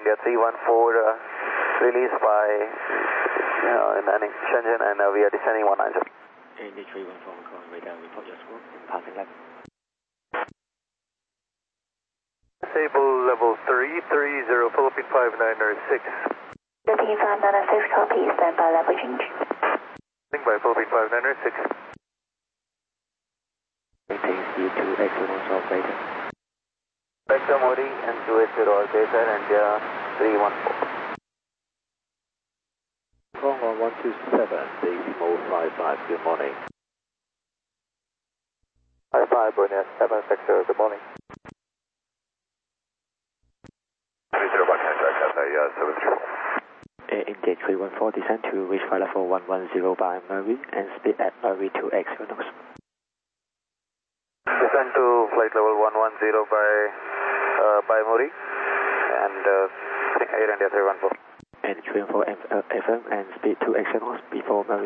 India 314, released by in Shenzhen, and we are descending 190. India 314 Hong Kong radar, report your score and passing level. Disable level 330, Philippine 596. Philippine 596, copy, stand by level change. Standing by Philippine 596. Maintain speed to excellence operator. Vector Modi and 280 operator and 314. Hong Kong 127, decimal 55, good morning. 55, Borneo 760, good morning. 301, Cathay 734. India 314, descend to reach flight level 110 by Murray and speed at Murray to Exynos. Descend to flight level 110 by Murray and 8 India 314. And 314 FM and speed to Exynos before Murray.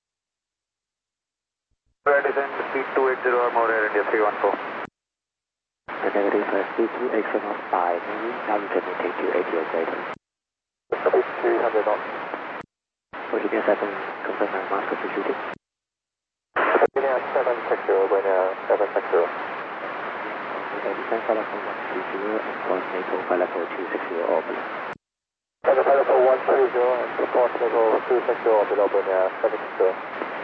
Descend speed 280 or more Air India 314. The negative speed to Exynos by Murray, now you can maintain to 80 or greater. 300 knots. Virginia 7, confirm my mask of shooting. Virginia 760, Virginia 760. Descend flight level 130 and cross NATO flight level 260 or below. Flight level 130 and cross level 260 or below, Virginia 760.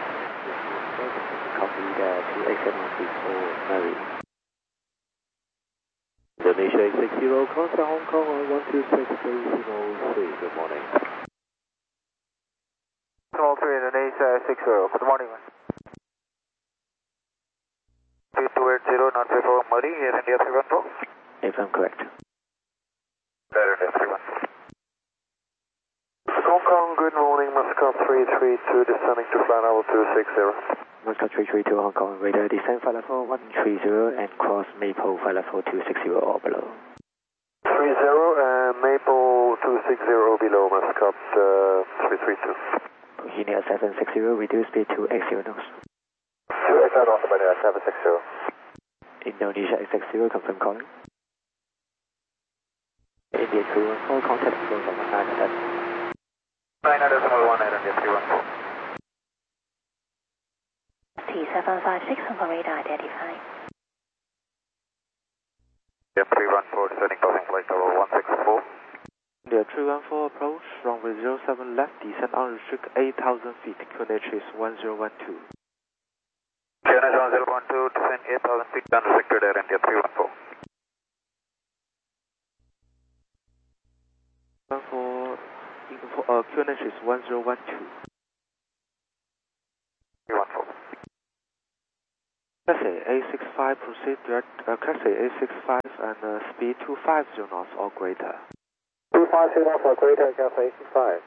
Copy the 2 Exynos before Murray. Indonesia 860, contact Hong Kong on 126.03, good morning. Small 3 Indonesia 60, good morning. 280, not before Murray, Air India 314. If I'm correct. Air India 314. Hong Kong, good morning, Muscat 332, descending to flight level 260. Muscat 332 Hong Kong radar, descend flight level 130 and cross Maple flight level 260 or below. 30 and Maple 260 below, Muscat 332. Virginia 760, reduce speed to Exynos. 2 Exynos, Virginia 760. Indonesia 860, confirm calling. India 314, contact close on 900. 900.1 Air India 314. T756 Hong Kong radar identified. India 314, descending passing flight level 164. India 314 approach, runway 07 left, descend unrestricted 8,000 feet, QNH is 1012. QNH 1012, descend 8,000 feet, unrestricted Air India 314. QNH is 1012. 314. Cathay A65, proceed direct, Cathay A65 and speed 250 knots or greater. 250 knots or greater, Cathay A65.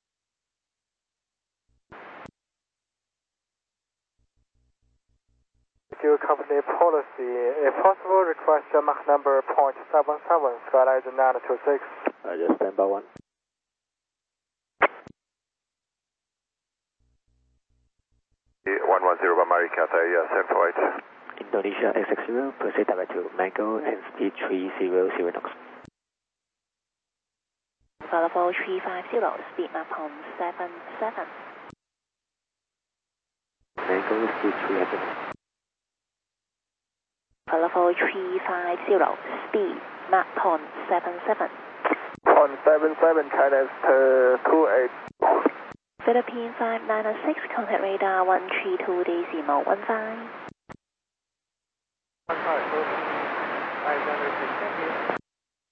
Your company policy, if possible, request your Mach number .77, skyline 926. Just stand by 1. By Murray, Cathay 748. Indonesia 860, proceed direct to Mango and speed 300 knots. Flight level 350, speed Mach 77. Mango speed 300 knots. Flight level 350, speed Mach 77. 0.77, China 28. Philippine 596, contact radar 132.15. 15.